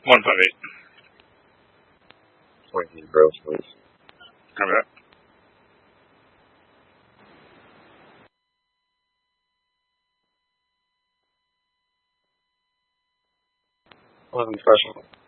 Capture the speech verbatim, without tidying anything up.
One five eight. Twenty gross, please. Copy that. Eleven special.